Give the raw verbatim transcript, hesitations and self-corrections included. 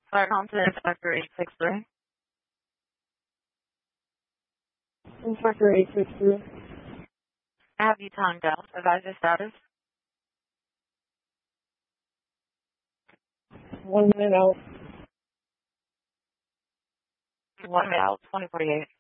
Fire Compton, Inspector eight six three. Inspector eight six three. I have you timed out. Advise your status. One minute out. One minute out, twenty forty-eight.